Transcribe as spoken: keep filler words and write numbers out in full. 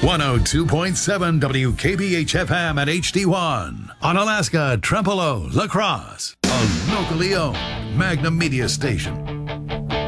one oh two point seven W K B H F M at H D one. On Alaska, Trempealeau, La Crosse. A locally owned Magna Media station.